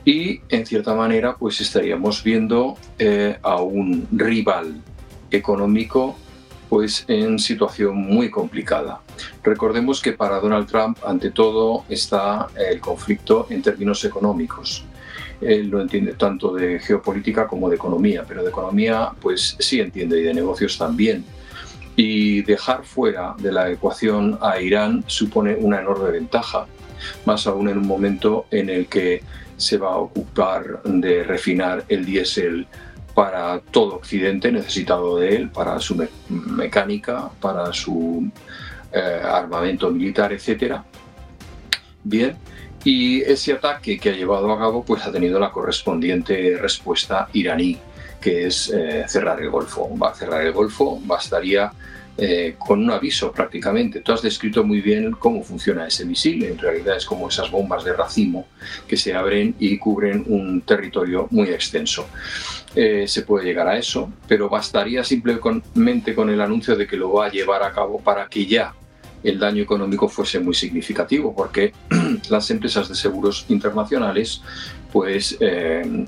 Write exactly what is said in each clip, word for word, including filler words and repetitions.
y en cierta manera pues estaríamos viendo eh, a un rival económico pues en situación muy complicada. Recordemos que para Donald Trump ante todo está el conflicto en términos económicos. Él lo entiende tanto de geopolítica como de economía, pero de economía pues sí entiende y de negocios también. Y dejar fuera de la ecuación a Irán supone una enorme ventaja, más aún en un momento en el que se va a ocupar de refinar el diésel para todo Occidente, necesitado de él, para su me mecánica, para su eh, armamento militar, etcétera. Bien, y ese ataque que ha llevado a cabo pues ha tenido la correspondiente respuesta iraní, que es eh, cerrar el Golfo. Va a cerrar el Golfo, bastaría eh, con un aviso prácticamente. Tú has descrito muy bien cómo funciona ese misil. En realidad es como esas bombas de racimo que se abren y cubren un territorio muy extenso. Eh, se puede llegar a eso, pero bastaría simplemente con el anuncio de que lo va a llevar a cabo para que ya el daño económico fuese muy significativo, porque las empresas de seguros internacionales pues eh,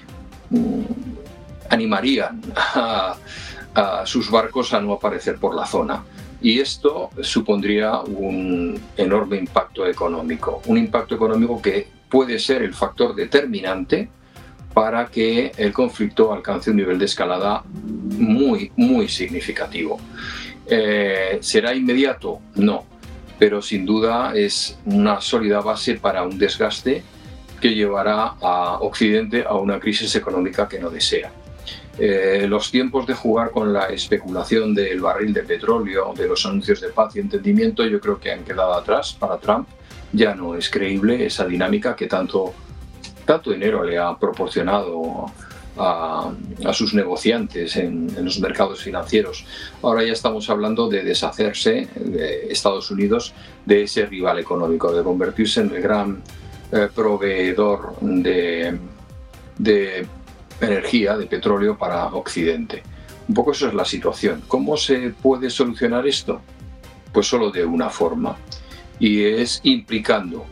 animarían a, a sus barcos a no aparecer por la zona. Y esto supondría un enorme impacto económico, un impacto económico que puede ser el factor determinante para que el conflicto alcance un nivel de escalada muy, muy significativo. Eh, ¿Será inmediato? No, pero sin duda es una sólida base para un desgaste que llevará a Occidente a una crisis económica que no desea. Eh, los tiempos de jugar con la especulación del barril de petróleo, de los anuncios de paz y entendimiento, yo creo que han quedado atrás para Trump. Ya no es creíble esa dinámica que tanto, tanto dinero le ha proporcionado A, a sus negociantes en, en los mercados financieros. Ahora ya estamos hablando de deshacerse de Estados Unidos de ese rival económico, de convertirse en el gran eh, proveedor de, de energía, de petróleo para Occidente. Un poco eso es la situación. ¿Cómo se puede solucionar esto? Pues solo de una forma, y es implicando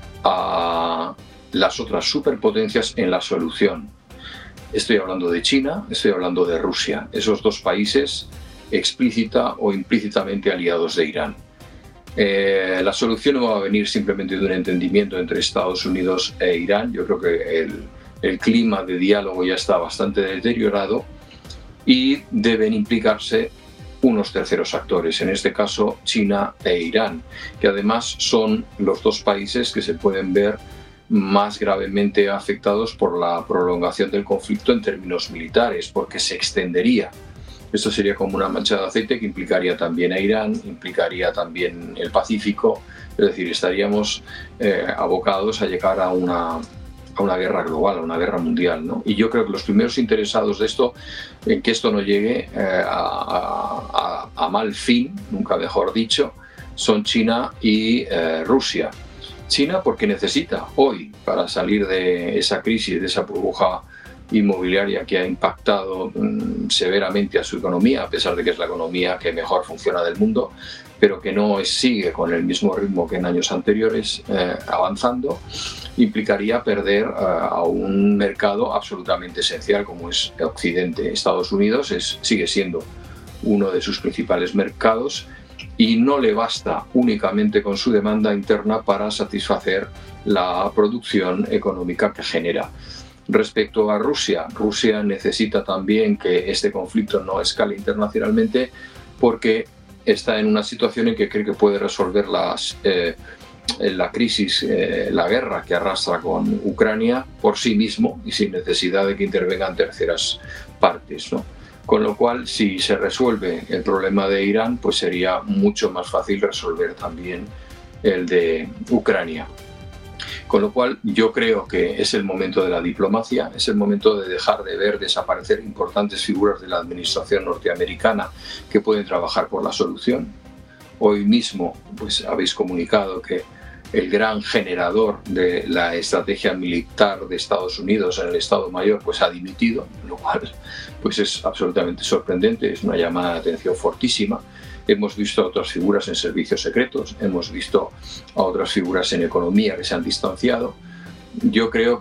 a las otras superpotencias en la solución. Estoy hablando de China, estoy hablando de Rusia, esos dos países explícita o implícitamente aliados de Irán. Eh, la solución no va a venir simplemente de un entendimiento entre Estados Unidos e Irán. Yo creo que el, el clima de diálogo ya está bastante deteriorado y deben implicarse unos terceros actores, en este caso China e Irán, que además son los dos países que se pueden ver más gravemente afectados por la prolongación del conflicto en términos militares, porque se extendería. Esto sería como una mancha de aceite que implicaría también a Irán, implicaría también el Pacífico, es decir, estaríamos eh, abocados a llegar a una, a una guerra global, a una guerra mundial, ¿no? Y yo creo que los primeros interesados de esto, en que esto no llegue eh, a, a, a mal fin, nunca mejor dicho, son China y eh, Rusia. China porque necesita hoy, para salir de esa crisis, de esa burbuja inmobiliaria que ha impactado mmm, severamente a su economía, a pesar de que es la economía que mejor funciona del mundo, pero que no es, sigue con el mismo ritmo que en años anteriores eh, avanzando, implicaría perder uh, a un mercado absolutamente esencial como es Occidente. Estados Unidos es, sigue siendo uno de sus principales mercados, y no le basta únicamente con su demanda interna para satisfacer la producción económica que genera. Respecto a Rusia, Rusia necesita también que este conflicto no escale internacionalmente porque está en una situación en que cree que puede resolver las, eh, la crisis, eh, la guerra que arrastra con Ucrania por sí mismo y sin necesidad de que intervengan terceras partes, ¿no? Con lo cual, si se resuelve el problema de Irán, pues sería mucho más fácil resolver también el de Ucrania. Con lo cual, yo creo que es el momento de la diplomacia, es el momento de dejar de ver desaparecer importantes figuras de la administración norteamericana que pueden trabajar por la solución. Hoy mismo, pues habéis comunicado que el gran generador de la estrategia militar de Estados Unidos en el Estado Mayor pues ha dimitido, lo cual pues es absolutamente sorprendente, es una llamada de atención fortísima. Hemos visto a otras figuras en servicios secretos, hemos visto a otras figuras en economía que se han distanciado. Yo creo